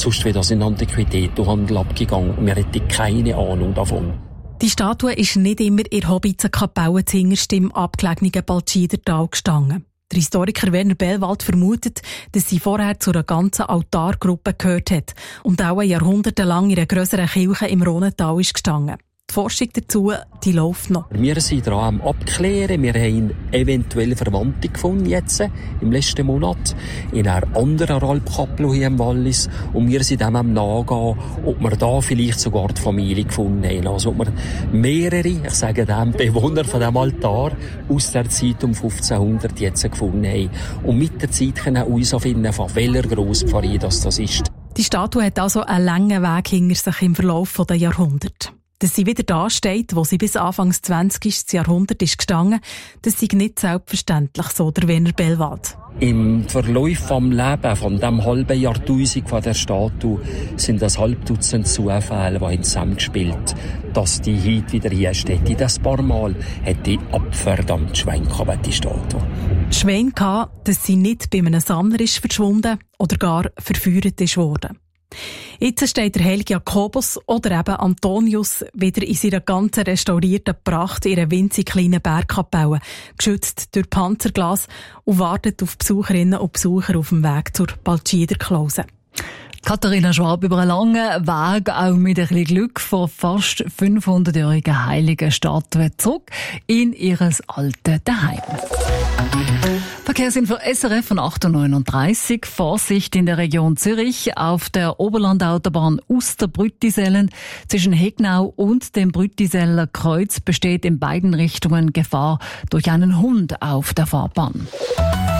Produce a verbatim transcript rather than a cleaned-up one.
sonst wäre das in den Antiquitätenhandel abgegangen und wir hätten keine Ahnung davon. Die Statue ist nicht immer in Hobbitzenkapelle zuhinterst im abgelegenen Baltschiedertal gestanden. Der Historiker Werner Bellwald vermutet, dass sie vorher zu einer ganzen Altargruppe gehört hat und auch jahrhundertelang in einer grösseren Kirche im Rhonental ist gestanden. Die Forschung dazu, die läuft noch. Wir sind daran am Abklären. Wir haben eventuell Verwandte gefunden jetzt, im letzten Monat, in einer anderen Alpkapelle hier im Wallis. Und wir sind dem am Nachgehen, ob wir da vielleicht sogar die Familie gefunden haben. Also ob wir mehrere, ich sage dem, Bewohner von diesem Altar aus der Zeit um fünfzehnhundert jetzt gefunden haben. Und mit der Zeit können wir herausfinden, von welcher Grosspfarrei das das ist. Die Statue hat also einen langen Weg hinter sich im Verlauf der Jahrhunderte. Dass sie wieder da steht, wo sie bis Anfangs zwanzigsten Jahrhundert ist gestanden, das ist nicht selbstverständlich, so der Werner Bellwald. Im Verlauf vom Leben, von dem halben Jahrtausend von der Statue, sind das halb Dutzend Zufälle, die haben zusammengespielt, dass die heute wieder hier steht. In das paar Mal hat die abverdammt Schwein gehabt, die Statue. Schwein gehabt, dass sie nicht bei einem Sammler ist verschwunden oder gar verführt ist worden. Jetzt steht der heilige Jakobus oder eben Antonius wieder in seiner ganzen restaurierten Pracht in einer winzig kleinen Bergkapelle, geschützt durch Panzerglas und wartet auf Besucherinnen und Besucher auf dem Weg zur Baltschiederklause. Katharina Schwab über einen langen Weg, auch mit ein bisschen Glück, von fast fünfhundertjährigen heiligen Statue zurück in ihres alten Daheim. Verkehrsinfo S R F von acht Uhr neununddreißig. Vorsicht in der Region Zürich auf der Oberlandautobahn Uster-Brüttisellen. Zwischen Hegnau und dem Brüttiseller Kreuz besteht in beiden Richtungen Gefahr durch einen Hund auf der Fahrbahn.